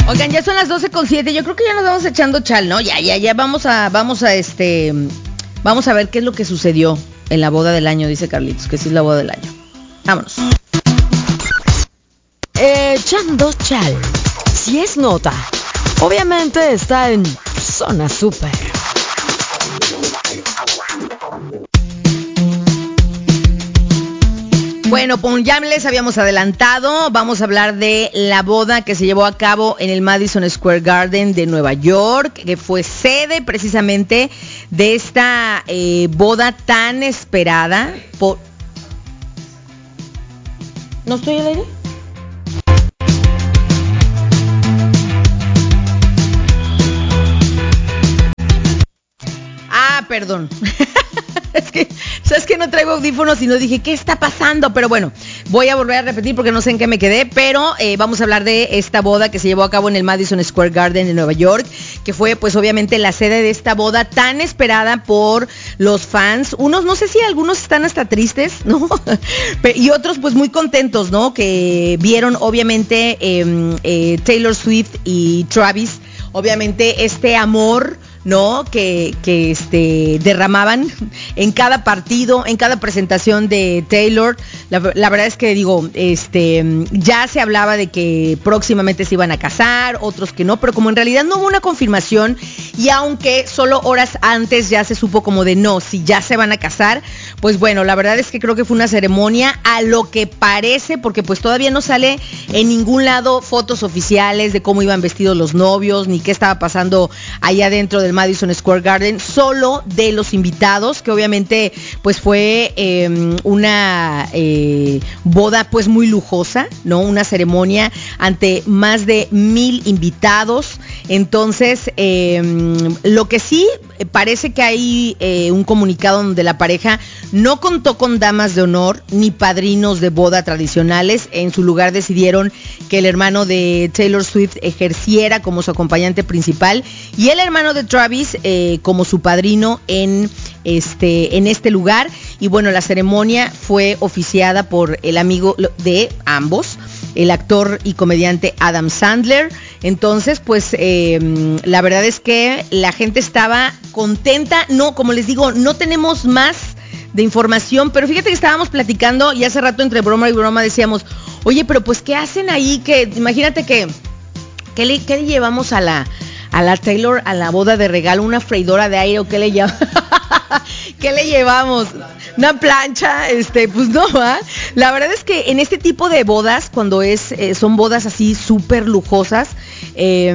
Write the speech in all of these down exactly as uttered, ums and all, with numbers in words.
Oigan, ya son las doce con siete. Yo creo que ya nos vamos echando chal, ¿no? Ya, ya, ya. Vamos a, vamos a este, vamos a ver qué es lo que sucedió en la boda del año, dice Carlitos, que sí es la boda del año. Vámonos. Echando chal. Si es nota, obviamente está en Zona Super. Bueno, pues ya les habíamos adelantado, vamos a hablar de la boda que se llevó a cabo en el Madison Square Garden de Nueva York, que fue sede precisamente de esta eh, boda tan esperada por... ¿No estoy al aire? Ah, perdón. Es que, sabes que no traigo audífonos y no dije, ¿qué está pasando? Pero bueno, voy a volver a repetir porque no sé en qué me quedé, pero eh, vamos a hablar de esta boda que se llevó a cabo en el Madison Square Garden de Nueva York, que fue pues obviamente la sede de esta boda tan esperada por los fans. Unos, no sé si algunos están hasta tristes, ¿no? Y otros pues muy contentos, ¿no? Que vieron obviamente eh, eh, Taylor Swift y Travis, obviamente este amor, ¿no? Que, que este, derramaban en cada partido, en cada presentación de Taylor. La, la verdad es que digo, este, ya se hablaba de que próximamente se iban a casar, otros que no, pero como en realidad no hubo una confirmación, y aunque solo horas antes ya se supo como de no, si ya se van a casar, pues bueno, la verdad es que creo que fue una ceremonia a lo que parece, porque pues todavía no sale en ningún lado fotos oficiales de cómo iban vestidos los novios, ni qué estaba pasando allá dentro del Madison Square Garden, solo de los invitados, que obviamente pues fue eh, una eh, boda pues muy lujosa, ¿no? Una ceremonia ante más de mil invitados. Entonces, eh, lo que sí parece que hay eh, un comunicado donde la pareja no contó con damas de honor ni padrinos de boda tradicionales. En su lugar decidieron que el hermano de Taylor Swift ejerciera como su acompañante principal y el hermano de Travis eh, como su padrino en este, en este lugar. Y bueno, la ceremonia fue oficiada por el amigo de ambos, el actor y comediante Adam Sandler. Entonces, pues eh, la verdad es que la gente estaba contenta. No, como les digo, no tenemos más de información, pero fíjate que estábamos platicando y hace rato entre broma y broma decíamos, oye, pero pues ¿qué hacen ahí? Que imagínate que ¿qué le, qué le llevamos a la a la Taylor a la boda de regalo? ¿Una freidora de aire o qué le llevamos? ¿Qué le llevamos? ¿Una plancha? Este, pues no, ¿eh? La verdad es que en este tipo de bodas, cuando es eh, son bodas así súper lujosas, eh,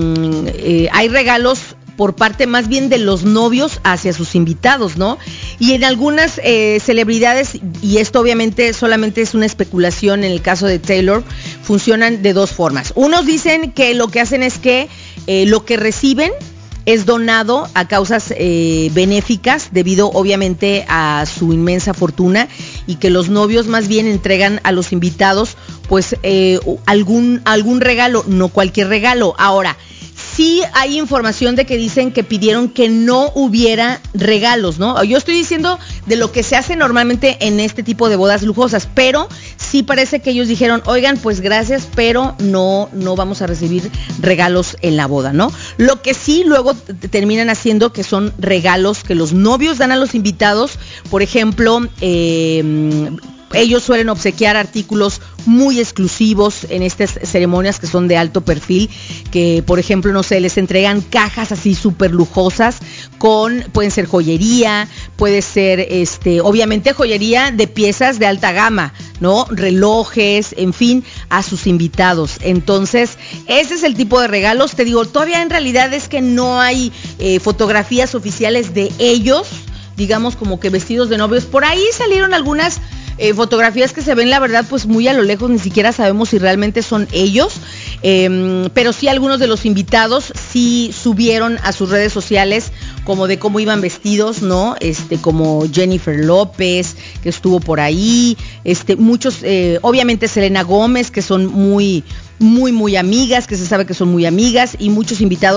eh, hay regalos por parte más bien de los novios hacia sus invitados, ¿no? Y en algunas eh, celebridades, y esto obviamente solamente es una especulación en el caso de Taylor, funcionan de dos formas. Unos dicen que lo que hacen es que eh, lo que reciben es donado a causas eh, benéficas debido obviamente a su inmensa fortuna, y que los novios más bien entregan a los invitados pues eh, algún, algún regalo, no cualquier regalo. Ahora, sí hay información de que dicen que pidieron que no hubiera regalos, ¿no? Yo estoy diciendo de lo que se hace normalmente en este tipo de bodas lujosas, pero sí parece que ellos dijeron, oigan, pues gracias, pero no, no vamos a recibir regalos en la boda, ¿no? Lo que sí luego t- terminan haciendo que son regalos que los novios dan a los invitados. Por ejemplo, eh, ellos suelen obsequiar artículos muy exclusivos en estas ceremonias que son de alto perfil, que por ejemplo, no sé, les entregan cajas así súper lujosas con, pueden ser joyería, puede ser este, obviamente joyería de piezas de alta gama, ¿no? Relojes, en fin, a sus invitados. Entonces, ese es el tipo de regalos. Te digo, todavía en realidad es que no hay eh, fotografías oficiales de ellos, digamos como que vestidos de novios. Por ahí salieron algunas Eh, fotografías que se ven, la verdad, pues muy a lo lejos, ni siquiera sabemos si realmente son ellos, eh, pero sí algunos de los invitados sí subieron a sus redes sociales como de cómo iban vestidos, ¿no? Este, como Jennifer López, que estuvo por ahí, este, muchos, eh, obviamente Selena Gómez, que son muy, muy, muy amigas, que se sabe que son muy amigas, y muchos invitados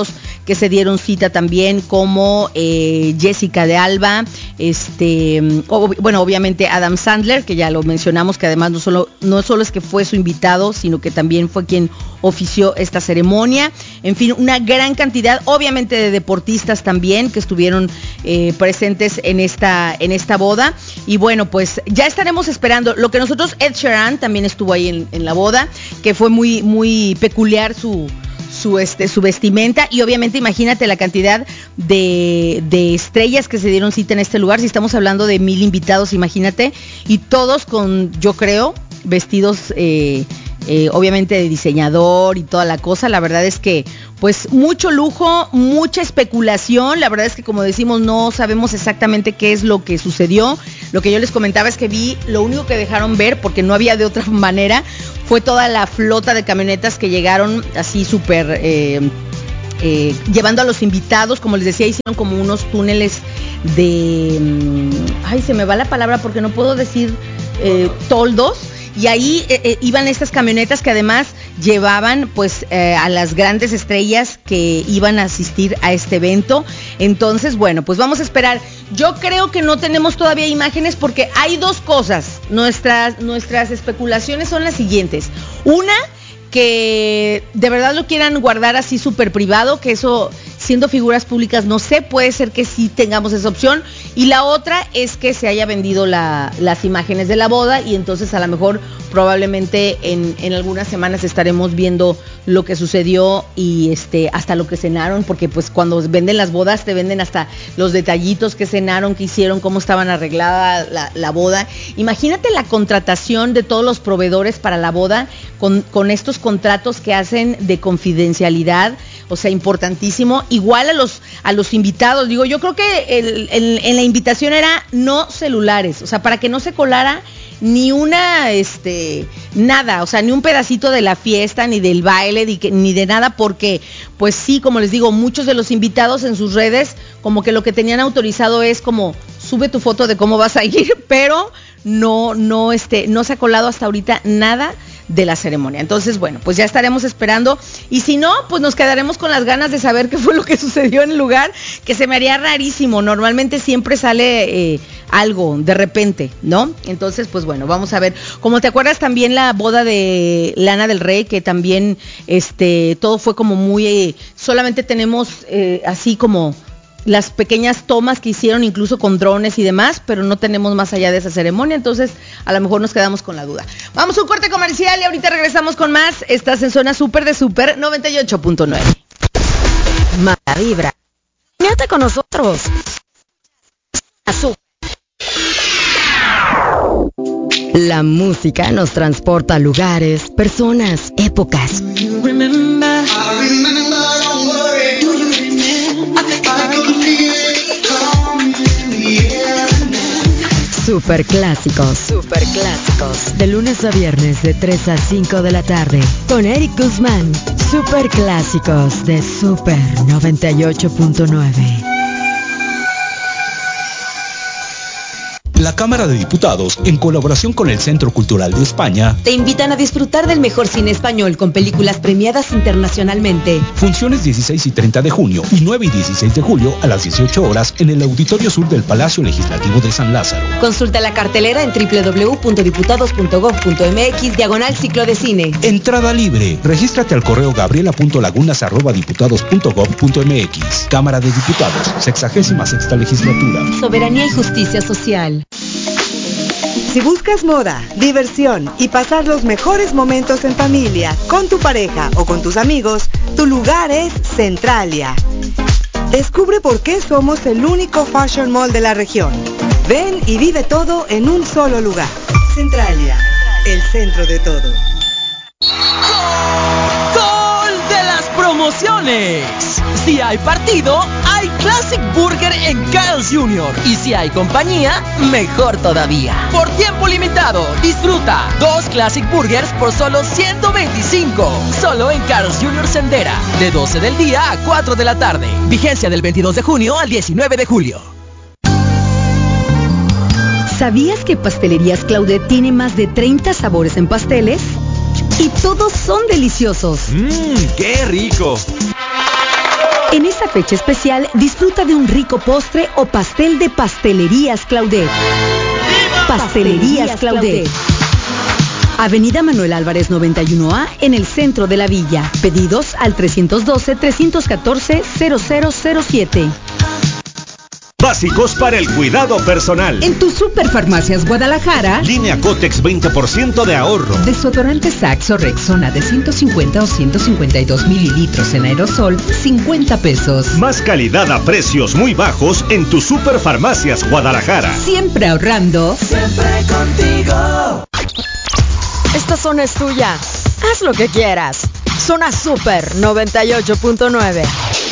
que se dieron cita también, como eh, Jessica de Alba, este, ob- bueno, obviamente Adam Sandler, que ya lo mencionamos, que además no solo, no solo es que fue su invitado, sino que también fue quien ofició esta ceremonia. En fin, una gran cantidad, obviamente, de deportistas también que estuvieron eh, presentes en esta, en esta boda. Y bueno, pues ya estaremos esperando. Lo que nosotros, Ed Sheeran también estuvo ahí en, en la boda, que fue muy, muy peculiar su, su, este, su vestimenta. Y obviamente imagínate la cantidad de, de estrellas que se dieron cita en este lugar. Si estamos hablando de mil invitados, imagínate. Y todos con, yo creo, vestidos eh, eh, obviamente de diseñador y toda la cosa. La verdad es que pues mucho lujo, mucha especulación. La verdad es que, como decimos, no sabemos exactamente qué es lo que sucedió. Lo que yo les comentaba es que vi, lo único que dejaron ver, porque no había de otra manera, fue toda la flota de camionetas que llegaron así súper eh, eh, llevando a los invitados. Como les decía, hicieron como unos túneles de ay, se me va la palabra porque no puedo decir eh, toldos. Y ahí eh, eh, iban estas camionetas que además llevaban pues eh, a las grandes estrellas que iban a asistir a este evento. Entonces, bueno, pues vamos a esperar. Yo creo que no tenemos todavía imágenes porque hay dos cosas. Nuestras, nuestras especulaciones son las siguientes. Una, que de verdad lo quieran guardar así súper privado, que eso, siendo figuras públicas, no sé, puede ser que sí tengamos esa opción. Y la otra es que se haya vendido la, las imágenes de la boda y entonces a lo mejor probablemente en, en algunas semanas estaremos viendo lo que sucedió y este hasta lo que cenaron, porque pues cuando venden las bodas te venden hasta los detallitos que cenaron, que hicieron, cómo estaban arreglada la, la boda. Imagínate la contratación de todos los proveedores para la boda con, con estos contratos que hacen de confidencialidad, o sea, importantísimo. Igual a los a los invitados, digo, yo creo que el, el, en la invitación era no celulares, o sea, para que no se colara ni una, este, nada, o sea, ni un pedacito de la fiesta, ni del baile, ni, que, ni de nada, porque, pues sí, como les digo, muchos de los invitados en sus redes, como que lo que tenían autorizado es como, sube tu foto de cómo vas a ir, pero no, no, este, no se ha colado hasta ahorita nada de la ceremonia. Entonces, bueno, pues ya estaremos esperando, y si no, pues nos quedaremos con las ganas de saber qué fue lo que sucedió en el lugar, que se me haría rarísimo. Normalmente siempre sale eh, algo de repente, ¿no? Entonces, pues bueno, vamos a ver. Como te acuerdas también la boda de Lana del Rey, que también este todo fue como muy eh, solamente tenemos eh, así como las pequeñas tomas que hicieron incluso con drones y demás, pero no tenemos más allá de esa ceremonia, entonces a lo mejor nos quedamos con la duda. Vamos a un corte comercial y ahorita regresamos con más. Estás en Zona Super de Super noventa y ocho punto nueve. Mala vibra. Quédate con nosotros. Azul. La música nos transporta a lugares, personas, épocas. Super clásicos. Super clásicos. De lunes a viernes de tres a cinco de la tarde. Con Eric Guzmán. Super clásicos de Super noventa y ocho punto nueve. La Cámara de Diputados, en colaboración con el Centro Cultural de España, te invitan a disfrutar del mejor cine español con películas premiadas internacionalmente. Funciones dieciséis y treinta de junio y nueve y dieciséis de julio a las dieciocho horas en el Auditorio Sur del Palacio Legislativo de San Lázaro. Consulta la cartelera en doble u doble u doble u punto diputados punto gob punto mx diagonal ciclo de cine. Entrada libre. Regístrate al correo gabriela punto lagunas arroba diputados punto gob punto mx. Cámara de Diputados, sexagésima sexta legislatura. Soberanía y justicia social. Si buscas moda, diversión y pasar los mejores momentos en familia, con tu pareja o con tus amigos, tu lugar es Centralia. Descubre por qué somos el único fashion mall de la región. Ven y vive todo en un solo lugar. Centralia, el centro de todo. ¡Gol de las promociones! Si hay partido, hay Classic Burger en Carl's junior Y si hay compañía, mejor todavía. Por tiempo limitado, disfruta dos Classic Burgers por solo ciento veinticinco. Solo en Carl's junior Sendera, de doce del día a cuatro de la tarde. Vigencia del veintidós de junio al diecinueve de julio. ¿Sabías que Pastelerías Claudet tiene más de treinta sabores en pasteles? Y todos son deliciosos. ¡Mmm, qué rico! En esta fecha especial, disfruta de un rico postre o pastel de Pastelerías Claudet. Pastelerías Claudet. Avenida Manuel Álvarez noventa y uno A, en el centro de la villa. Pedidos al trescientos doce, trescientos catorce, cero cero cero siete. Básicos para el cuidado personal. En tu Superfarmacias Guadalajara, línea Cotex veinte por ciento de ahorro. Desodorante Saxo Rexona de ciento cincuenta o ciento cincuenta y dos mililitros en aerosol, cincuenta pesos. Más calidad a precios muy bajos en tu Superfarmacias Guadalajara. Siempre ahorrando. Siempre contigo. Esta zona es tuya. Haz lo que quieras. Zona Super noventa y ocho punto nueve.